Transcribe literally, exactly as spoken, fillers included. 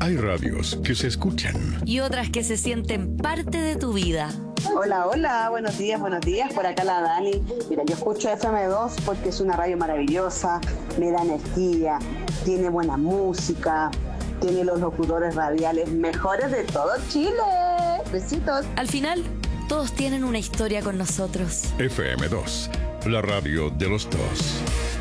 Hay radios que se escuchan y otras que se sienten parte de tu vida. Hola, hola, buenos días, buenos días, por acá la Dani. Mira, yo escucho F M dos porque es una radio maravillosa, me da energía, tiene buena música, tiene los locutores radiales mejores de todo Chile. Besitos. Al final, todos tienen una historia con nosotros. F M dos, la radio de los dos.